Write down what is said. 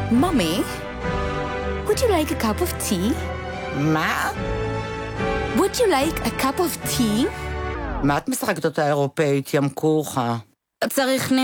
Mommy, would you like a cup of tea? מה? Would you like a cup of tea? מה את משחקת אותה אירופאית, ים כורחה? צריך